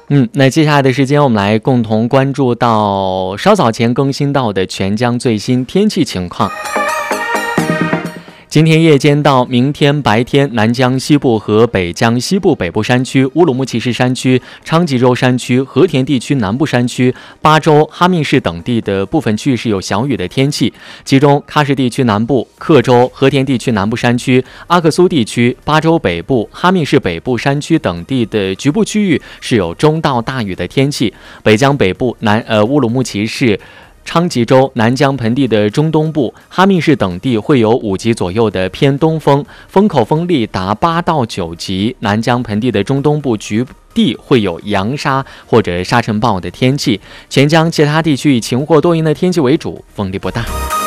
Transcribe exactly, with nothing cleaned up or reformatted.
嗯，那接下来的时间，我们来共同关注到稍早前更新到的全江最新天气情况。今天夜间到明天白天，南江西部和北江西部北部山区、乌鲁木齐市山区、昌吉州山区、和田地区南部山区、巴州、哈密市等地的部分区域是有小雨的天气，其中喀什地区南部、克州、和田地区南部山区、阿克苏地区、巴州北部、哈密市北部山区等地的局部区域是有中到大雨的天气，北江北部、南呃乌鲁木齐市、昌吉州、南江盆地的中东部、哈密市等地会有五级左右的偏东风，风口风力达八到九级。南江盆地的中东部局地会有扬沙或者沙尘暴的天气。全江其他地区以晴或多云的天气为主，风力不大。